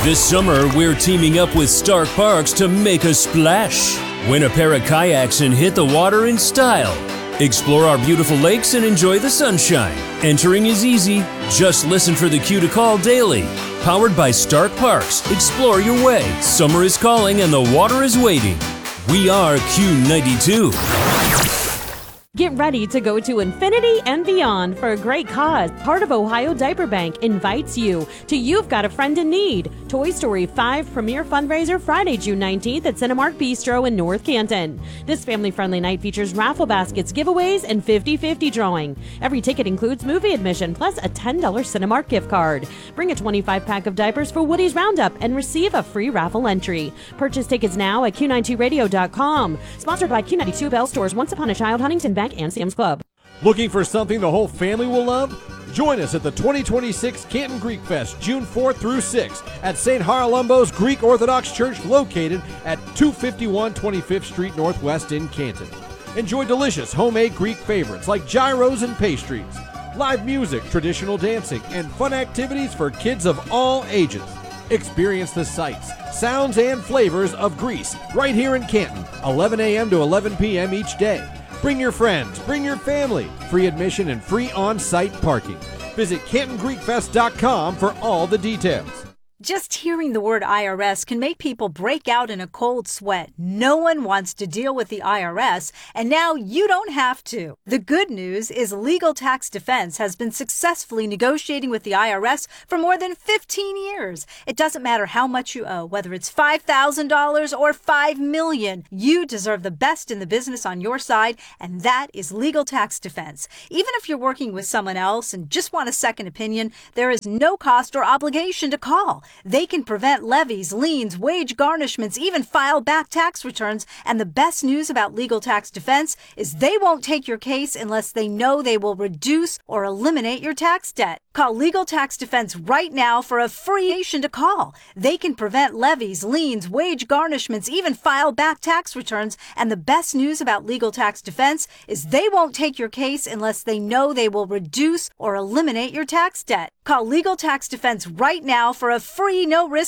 This summer, we're teaming up with Stark Parks to make a splash. Win a pair of kayaks and hit the water in style. Explore our beautiful lakes and enjoy the sunshine. Entering is easy. Just listen for the cue to call daily. Powered by Stark Parks. Explore your way. Summer is calling and the water is waiting. We are Q92. Get ready to go to infinity and beyond for a great cause. Part of Ohio Diaper Bank invites you to You've Got a Friend in Need, Toy Story 5 premiere fundraiser Friday, June 19th at Cinemark Bistro in North Canton. This family-friendly night features raffle baskets, giveaways, and 50-50 drawing. Every ticket includes movie admission plus a $10 Cinemark gift card. Bring a 25-pack of diapers for Woody's Roundup and receive a free raffle entry. Purchase tickets now at Q92radio.com. Sponsored by Q92 Bell Stores, Once Upon a Child, Huntington Bank, and Sam's Club. Looking for something the whole family will love? Join us at the 2026 Canton Greek Fest, June 4th through 6th at St. Haralambos Greek Orthodox Church located at 251 25th Street Northwest in Canton. Enjoy delicious homemade Greek favorites like gyros and pastries, live music, traditional dancing, and fun activities for kids of all ages. Experience the sights, sounds, and flavors of Greece right here in Canton, 11 a.m. to 11 p.m. each day. Bring your friends, bring your family. Free admission and free on-site parking. Visit CantonGreekFest.com for all the details. Just hearing the word IRS can make people break out in a cold sweat. No one wants to deal with the IRS, and now you don't have to. The good news is Legal Tax Defense has been successfully negotiating with the IRS for more than 15 years. It doesn't matter how much you owe, whether it's $5,000 or $5 million. You deserve the best in the business on your side, and that is Legal Tax Defense. Even if you're working with someone else and just want a second opinion, there is no cost or obligation to call. They can prevent levies, liens, wage garnishments, even file back tax returns. And the best news about Legal Tax Defense is they won't take your case unless they know they will reduce or eliminate your tax debt. Call Legal Tax Defense right now for a free nation to call. They can prevent levies, liens, wage garnishments, even file back tax returns. And the best news about Legal Tax Defense is they won't take your case unless they know they will reduce or eliminate your tax debt. Call Legal Tax Defense right now for a free no-risk